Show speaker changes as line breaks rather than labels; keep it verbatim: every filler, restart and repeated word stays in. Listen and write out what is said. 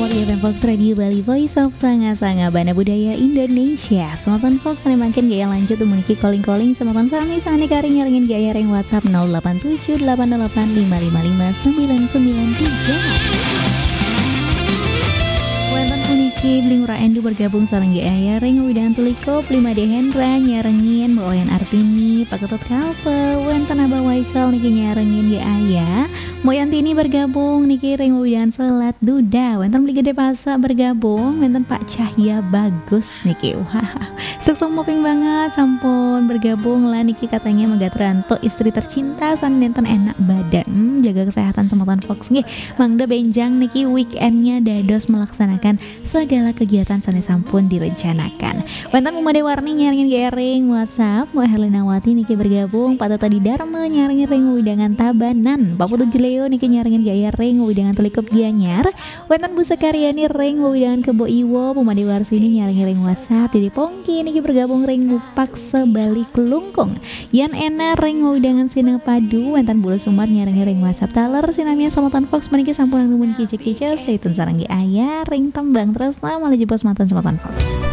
Wali F M Fox Radio Bali, Voice of Sanga-Sanga Bana Budaya Indonesia. Sematan Fox makin gaya lanjut memiliki calling-calling. Sematan sami sani karing nyaringin gaya ring WhatsApp nol delapan tujuh delapan delapan lima lima lima sembilan sembilan tiga. Wonten puniki bling ora endu bergabung sareng gaya ring widan tulikop lima D Hendra nyarengin Boyan Artini Pak Ketut Kalpe wonten Abah Waisal niki nyarengin gaya Moyanti ini bergabung niki ring widan selat duda wonten beli gede pasa bergabung wonten Pak Cahya Bagus niki wah sukses moping banget sampun bergabung lah niki katanya Megat Ranto istri tercinta san nenten enak badan hmm, jaga kesehatan sematan Fox nggih mangda benjang niki weekendnya dados melaksanakan segala kegiatan sane sampun direncanakan wonten Mumade Warni nyaringin garing WhatsApp Mbak Herlina Wati niki bergabung Pak Tata di Dharma nyaringin ring widangan Tabanan Pak Putu Leo niki nyaringin gaya ring widangan Telikop Gianyar wonten Bu Sekaryani ring widangan Kebo Iwo Pumade Warsini nyaringin ring WhatsApp Didi Pongki niki bergabung ring Mupak Sebalik Kelungkung Yan Ena ring widangan Sine Padu wonten Bulu Sumar nyaringin ring WhatsApp Taler sinamia samatan Fox meniki sampun numun kicik-kicik stay tune sareng ge aya ring tembang terus malah jebos mantan samatan Fox.